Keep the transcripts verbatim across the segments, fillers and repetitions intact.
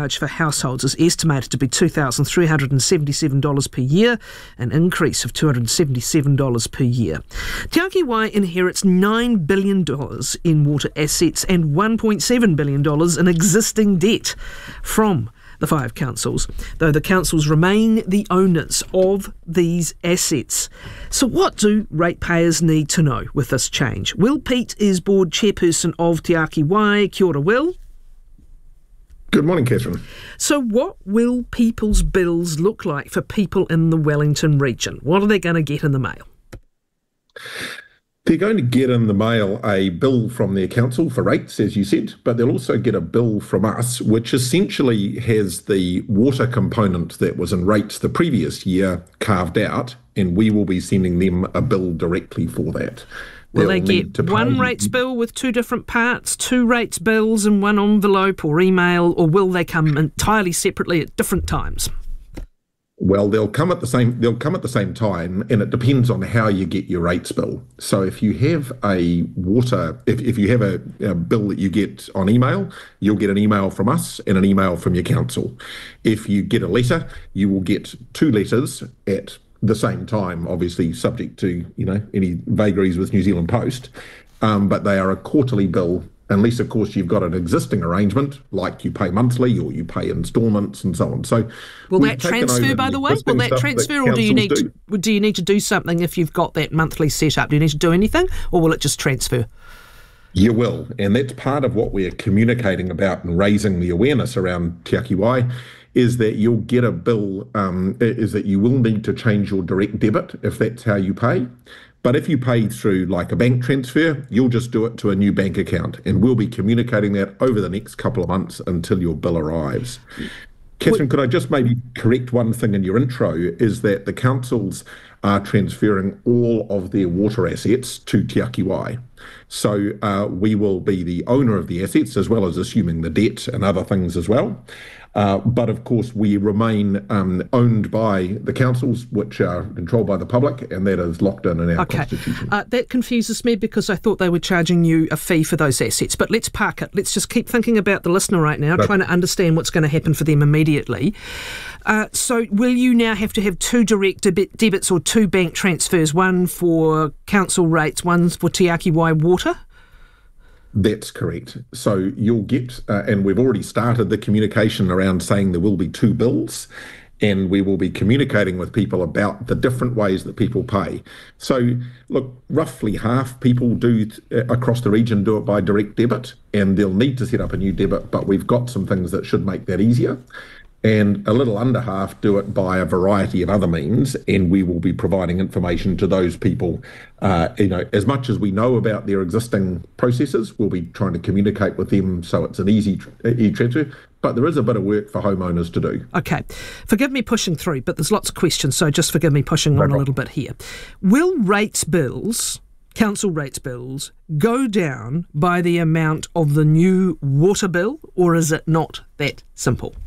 charge for households is estimated to be two thousand three hundred seventy-seven dollars per year, an increase of two hundred seventy-seven dollars per year. Te Aki Wai inherits nine billion dollars in water assets and one point seven billion dollars in existing debt from the five councils, though the councils remain the owners of these assets. So what do ratepayers need to know with this change? Will Peat is board chairperson of Te Aki Wai. Kia ora, Will. Good morning, Catherine. So what will people's bills look like for people in the Wellington region? What are they going to get in the mail? They're going to get in the mail a bill from their council for rates, as you said, but they'll also get a bill from us, which essentially has the water component that was in rates the previous year carved out, and we will be sending them a bill directly for that. Will they get one rates bill with two different parts, two rates bills in one envelope or email, or will they come entirely separately at different times? Well, they'll come at the same. They'll come at the same time, and it depends on how you get your rates bill. So, if you have a water, if, if you have a, a bill that you get on email, you'll get an email from us and an email from your council. If you get a letter, you will get two letters at the same time. Obviously, subject to you know any vagaries with New Zealand Post, um, but they are a quarterly bill. Unless, of course, you've got an existing arrangement, like you pay monthly or you pay instalments and so on. So, will that transfer, by the way? Will that transfer, or do you need to, do you need to do something if you've got that monthly set up? Do you need to do anything, or will it just transfer? You will, and that's part of what we're communicating about and raising the awareness around Te Aki Wai, is that you'll get a bill, um, is that you will need to change your direct debit if that's how you pay. But if you pay through like a bank transfer, you'll just do it to a new bank account, and we'll be communicating that over the next couple of months until your bill arrives. Catherine, could I just maybe correct one thing in your intro, is that the councils are transferring all of their water assets to Te Aki Wai. So uh, we will be the owner of the assets, as well as assuming the debt and other things as well. Uh, but of course, we remain um, owned by the councils, which are controlled by the public, and that is locked in in our okay. constitution. Uh, that confuses me because I thought they were charging you a fee for those assets. But let's park it. Let's just keep thinking about the listener right now, no. trying to understand what's going to happen for them immediately. Uh, so will you now have to have two direct debit debits or two bank transfers, one for council rates, one for Te Aki Wai water? That's correct. So you'll get, uh, and we've already started the communication around saying there will be two bills, and we will be communicating with people about the different ways that people pay. So look, roughly half people do uh, across the region do it by direct debit, and they'll need to set up a new debit, but we've got some things that should make that easier. And a little under half do it by a variety of other means, and we will be providing information to those people. Uh, you know, as much as we know about their existing processes, we'll be trying to communicate with them so it's an easy e-transfer. But there is a bit of work for homeowners to do. Okay. Forgive me pushing through, but there's lots of questions, so just forgive me pushing on a little bit here. Will rates bills, council rates bills, go down by the amount of the new water bill, or is it not that simple?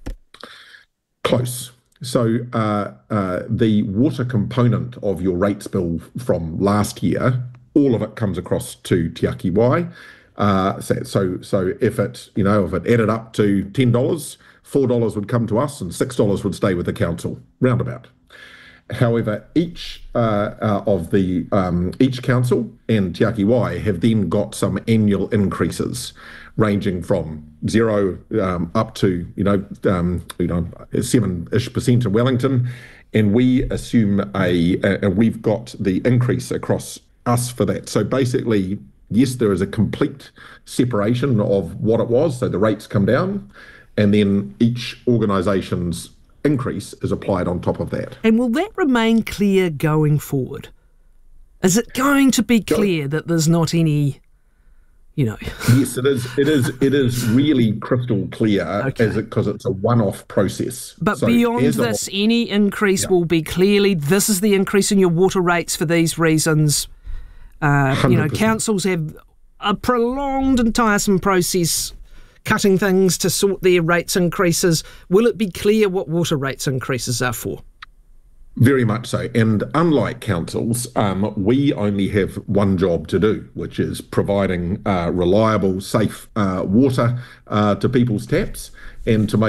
Close. So uh, uh, the water component of your rates bill from last year, all of it comes across to Te Aki Wai. Uh, so, so so if it you know if it added up to ten dollars, four dollars would come to us and six dollars would stay with the council, roundabout. However, each uh, uh, of the um, each council and Te Aki Wai have then got some annual increases, ranging from zero um, up to you know um, you know seven-ish percent in Wellington, and we assume a, a we've got the increase across us for that. So basically, yes, there is a complete separation of what it was. So the rates come down, and then each organisation's increase is applied on top of that. And will that remain clear going forward? Is it going to be clear that there's not any, you know? Yes, it is. It is. It is really crystal clear, okay, as because it, it's a one-off process. But so beyond this, a, any increase yeah. will be clearly, this is the increase in your water rates for these reasons. Uh, you know, councils have a prolonged and tiresome process cutting things to sort their rates increases. Will it be clear what water rates increases are for? Very much so. And unlike councils, um, we only have one job to do, which is providing uh, reliable, safe uh, water uh, to people's taps, and to make